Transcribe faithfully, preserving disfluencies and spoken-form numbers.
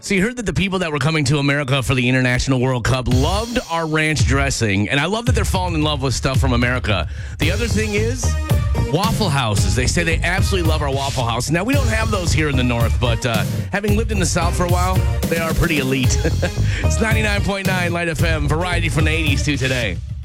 So you heard that the people that were coming to America for the International World Cup loved our ranch dressing, and I love that they're falling in love with stuff from America. The other thing is Waffle Houses. They say they absolutely love our Waffle House. Now, we don't have those here in the North, but uh, having lived in the South for a while, they are pretty elite. It's ninety-nine point nine Light F M, variety from the eighties to today.